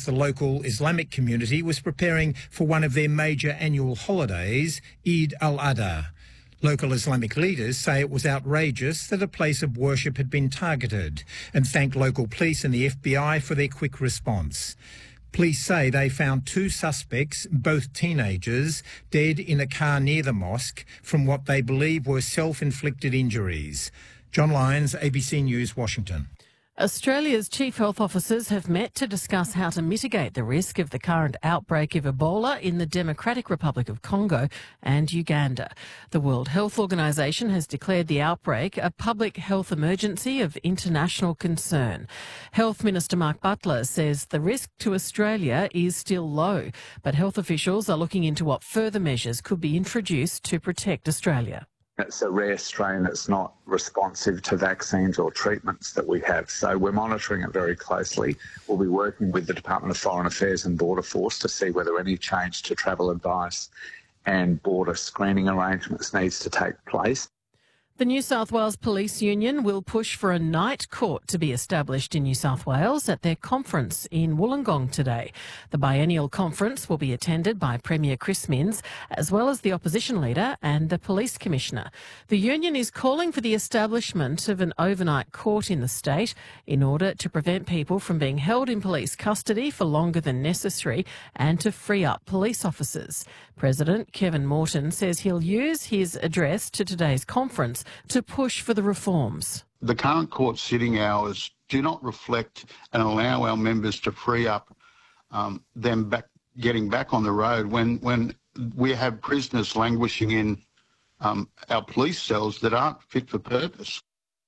the local Islamic community was preparing for one of their major annual holidays, Eid al-Adha. Local Islamic leaders say it was outrageous that a place of worship had been targeted and thank local police and the FBI for their quick response. Police say they found 2 suspects, both teenagers, dead in a car near the mosque from what they believe were self-inflicted injuries. John Lyons, ABC News, Washington. Australia's chief health officers have met to discuss how to mitigate the risk of the current outbreak of Ebola in the Democratic Republic of Congo and Uganda. The World Health Organization has declared the outbreak a public health emergency of international concern. Health Minister Mark Butler says the risk to Australia is still low, but health officials are looking into what further measures could be introduced to protect Australia. It's a rare strain that's not responsive to vaccines or treatments that we have. So we're monitoring it very closely. We'll be working with the Department of Foreign Affairs and Border Force to see whether any change to travel advice and border screening arrangements needs to take place. The New South Wales Police Union will push for a night court to be established in New South Wales at their conference in Wollongong today. The biennial conference will be attended by Premier Chris Minns, as well as the opposition leader and the police commissioner. The union is calling for the establishment of an overnight court in the state in order to prevent people from being held in police custody for longer than necessary and to free up police officers. President Kevin Morton says he'll use his address to today's conference to push for the reforms. The current court sitting hours do not reflect and allow our members to free up them getting back on the road when we have prisoners languishing in our police cells that aren't fit for purpose.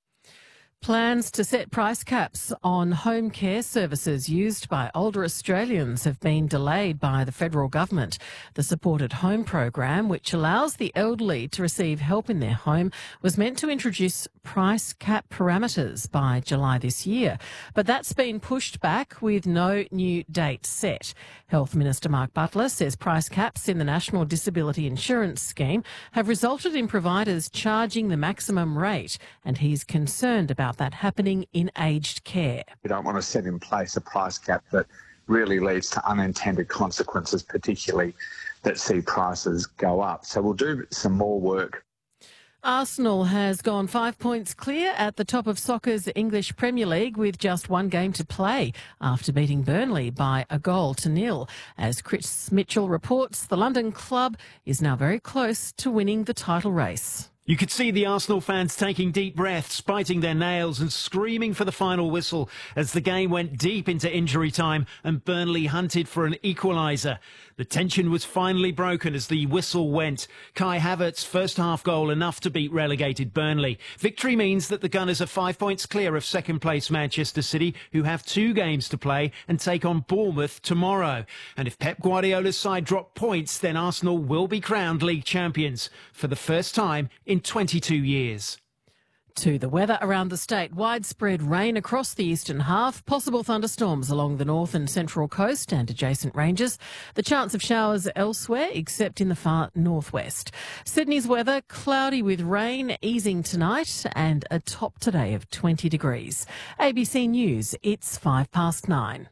Plans to set price caps on home care services used by older Australians have been delayed by the federal government. The Supported Home program, which allows the elderly to receive help in their home, was meant to introduce price cap parameters by July this year. But that's been pushed back with no new date set. Health Minister Mark Butler says price caps in the National Disability Insurance Scheme have resulted in providers charging the maximum rate, and he's concerned about that happening in aged care. We don't want to set in place a price cap that really leads to unintended consequences, particularly that see prices go up. So we'll do some more work. Arsenal has gone 5 points clear at the top of soccer's English Premier League with just one game to play after beating Burnley by 1-0. As Chris Mitchell reports, the London club is now very close to winning the title race. You could see the Arsenal fans taking deep breaths, biting their nails and screaming for the final whistle as the game went deep into injury time and Burnley hunted for an equaliser. The tension was finally broken as the whistle went. Kai Havertz's first half goal enough to beat relegated Burnley. Victory means that the Gunners are 5 points clear of second place Manchester City, who have 2 games to play and take on Bournemouth tomorrow. And if Pep Guardiola's side drop points, then Arsenal will be crowned league champions for the first time in 22 years. To the weather around the state, widespread rain across the eastern half, possible thunderstorms along the north and central coast and adjacent ranges. The chance of showers elsewhere except in the far northwest. Sydney's weather, cloudy with rain, easing tonight and a top today of 20 degrees. ABC News, it's 9:05.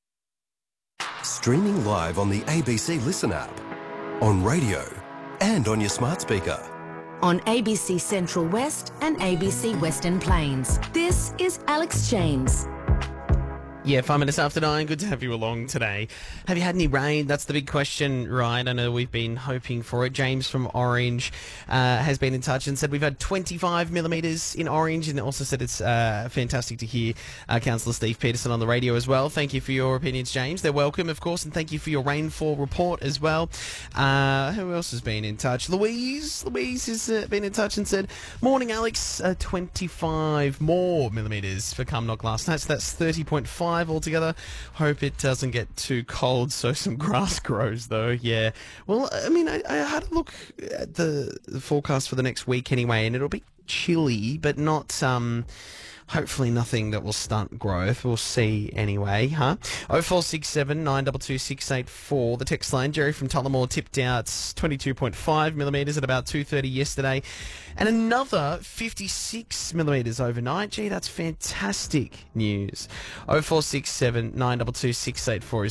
Streaming live on the ABC Listen app, on radio and on your smart speaker. On ABC Central West and ABC Western Plains. This is Alex James. Yeah, 5 minutes after 9. Good to have you along today. Have you had any rain? That's the big question, right? I know we've been hoping for it. James from Orange has been in touch and said we've had 25 millimetres in Orange, and also said it's fantastic to hear Councillor Steve Peterson on the radio as well. Thank you for your opinions, James. They're welcome, of course, and thank you for your rainfall report as well. Who else has been in touch? Louise has been in touch and said, morning, Alex. 25 more millimetres for Cumnock last night, so that's 30.5 altogether. Hope it doesn't get too cold so some grass grows though. Yeah, well, I mean, I had a look at the forecast for the next week anyway, and it'll be chilly but not hopefully nothing that will stunt growth. We'll see anyway, huh? 0467 922 684. The text line, Jerry from Tullamore tipped out 22.5 millimetres at about 2:30 yesterday. And another 56 millimetres overnight. Gee, that's fantastic news. 0467 922 684 is